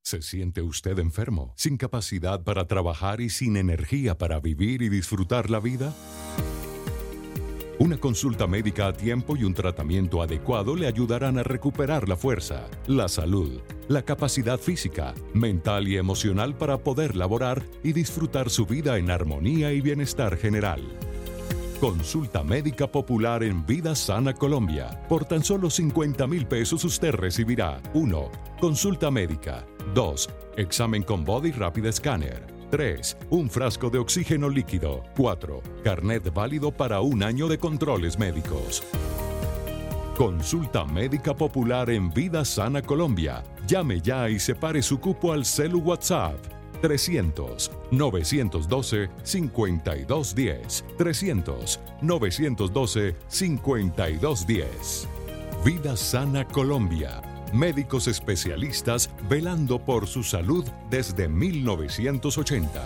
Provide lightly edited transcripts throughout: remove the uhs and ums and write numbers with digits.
¿Se siente usted enfermo, sin capacidad para trabajar y sin energía para vivir y disfrutar la vida? Una consulta médica a tiempo y un tratamiento adecuado le ayudarán a recuperar la fuerza, la salud, la capacidad física, mental y emocional para poder laborar y disfrutar su vida en armonía y bienestar general. Consulta médica popular en Vida Sana Colombia. Por tan solo 50,000 pesos usted recibirá 1. Consulta médica. 2. Examen con Body Rapid Scanner. 3. Un frasco de oxígeno líquido. 4. Carnet válido para 1 año de controles médicos. Consulta médica popular en Vida Sana Colombia. Llame ya y separe su cupo al celu WhatsApp. 300-912-5210. 300-912-5210. Vida Sana Colombia. Médicos especialistas velando por su salud desde 1980.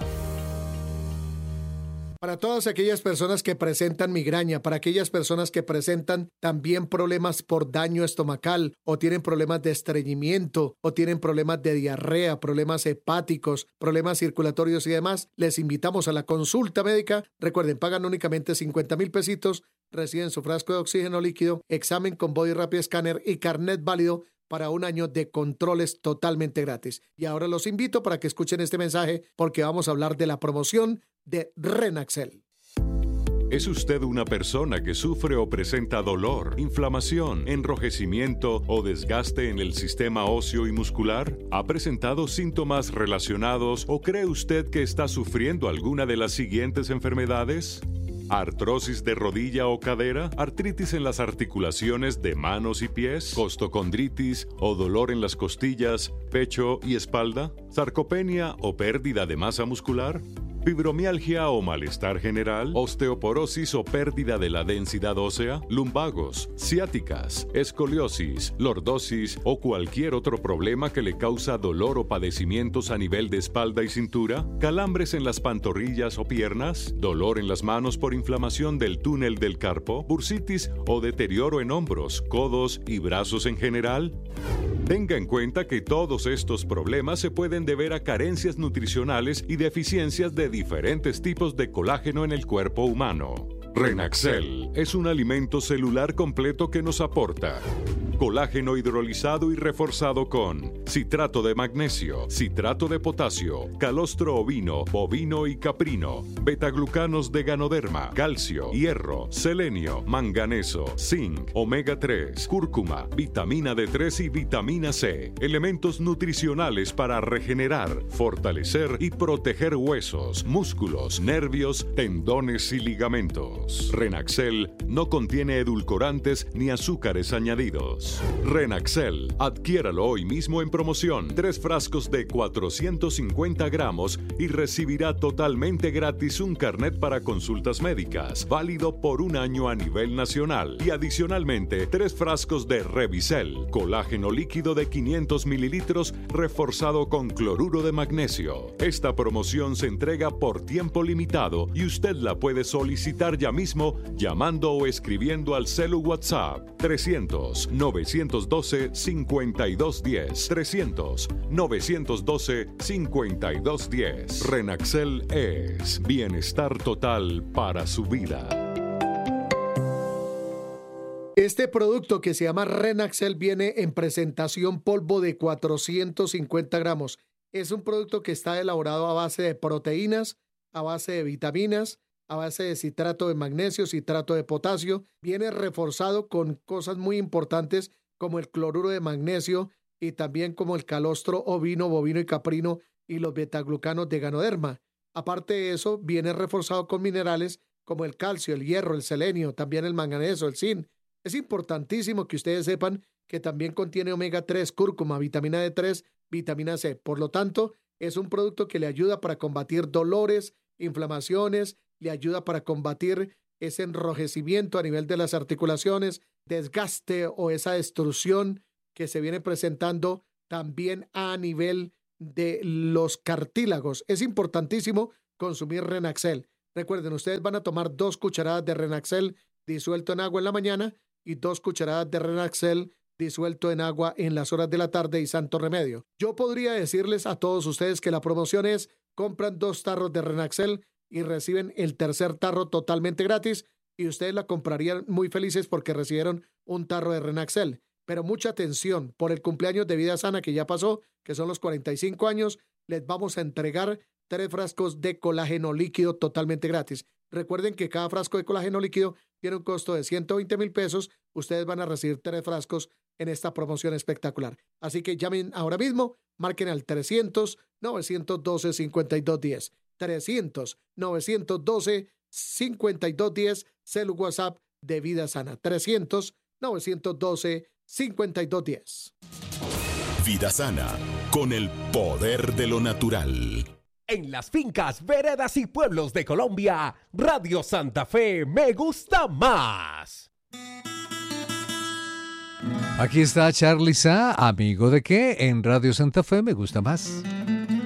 Para todas aquellas personas que presentan migraña, para aquellas personas que presentan también problemas por daño estomacal o tienen problemas de estreñimiento o tienen problemas de diarrea, problemas hepáticos, problemas circulatorios y demás, les invitamos a la consulta médica. Recuerden, pagan únicamente 50,000 pesitos, reciben su frasco de oxígeno líquido, examen con Body Rapid Scanner y carnet válido para 1 año de controles totalmente gratis. Y ahora los invito para que escuchen este mensaje porque vamos a hablar de la promoción de Renaxel. ¿Es usted una persona que sufre o presenta dolor, inflamación, enrojecimiento o desgaste en el sistema óseo y muscular? ¿Ha presentado síntomas relacionados o cree usted que está sufriendo alguna de las siguientes enfermedades? ¿Artrosis de rodilla o cadera? ¿Artritis en las articulaciones de manos y pies? ¿Costocondritis o dolor en las costillas, pecho y espalda? ¿Sarcopenia o pérdida de masa muscular? ¿Fibromialgia o malestar general? ¿Osteoporosis o pérdida de la densidad ósea? ¿Lumbagos, ciáticas, escoliosis, lordosis o cualquier otro problema que le causa dolor o padecimientos a nivel de espalda y cintura? ¿Calambres en las pantorrillas o piernas? ¿Dolor en las manos por inflamación del túnel del carpo? ¿Bursitis o deterioro en hombros, codos y brazos en general? Tenga en cuenta que todos estos problemas se pueden deber a carencias nutricionales y deficiencias de diferentes tipos de colágeno en el cuerpo humano. Renaxel es un alimento celular completo que nos aporta colágeno hidrolizado y reforzado con citrato de magnesio, citrato de potasio, calostro ovino, bovino y caprino, betaglucanos de ganoderma, calcio, hierro, selenio, manganeso, zinc, omega 3, cúrcuma, vitamina D3 y vitamina C, elementos nutricionales para regenerar, fortalecer y proteger huesos, músculos, nervios, tendones y ligamentos. Renaxel no contiene edulcorantes ni azúcares añadidos. Renaxel, adquiéralo hoy mismo en promoción. 3 frascos de 450 gramos y recibirá totalmente gratis un carnet para consultas médicas, válido por 1 año a nivel nacional. Y adicionalmente, 3 frascos de Revisel, colágeno líquido de 500 mililitros reforzado con cloruro de magnesio. Esta promoción se entrega por tiempo limitado y usted la puede solicitar ya mismo llamando o escribiendo al celu WhatsApp 300-912-5210. 300-912-5210. Renaxel es bienestar total para su vida. Este producto que se llama Renaxel viene en presentación polvo de 450 gramos. Es un producto que está elaborado a base de proteínas, a base de vitaminas, a base de citrato de magnesio, citrato de potasio. Viene reforzado con cosas muy importantes como el cloruro de magnesio y también como el calostro ovino, bovino y caprino y los betaglucanos de ganoderma. Aparte de eso, viene reforzado con minerales como el calcio, el hierro, el selenio, también el manganeso, el zinc. Es importantísimo que ustedes sepan que también contiene omega 3, cúrcuma, vitamina D3, vitamina C. Por lo tanto, es un producto que le ayuda para combatir dolores, inflamaciones, le ayuda para combatir ese enrojecimiento a nivel de las articulaciones, desgaste o esa destrucción que se viene presentando también a nivel de los cartílagos. Es importantísimo consumir Renaxel. Recuerden, ustedes van a tomar 2 cucharadas de Renaxel disuelto en agua en la mañana y 2 cucharadas de Renaxel disuelto en agua en las horas de la tarde y santo remedio. Yo podría decirles a todos ustedes que la promoción es: compran 2 tarros de Renaxel y reciben el tercer tarro totalmente gratis, y ustedes la comprarían muy felices porque recibieron un tarro de Renaxel. Pero mucha atención, por el cumpleaños de Vida Sana que ya pasó, que son los 45 años, les vamos a entregar 3 frascos de colágeno líquido totalmente gratis. Recuerden que cada frasco de colágeno líquido tiene un costo de 120,000 pesos. Ustedes van a recibir 3 frascos en esta promoción espectacular. Así que llamen ahora mismo, marquen al 300-912-5210. 300-912-5210, celu WhatsApp de Vida Sana. 300-912-5210. Vida Sana, con el poder de lo natural. En las fincas, veredas y pueblos de Colombia, Radio Santa Fe me gusta más. Aquí está Charly Sa, amigo de qué, en Radio Santa Fe me gusta más.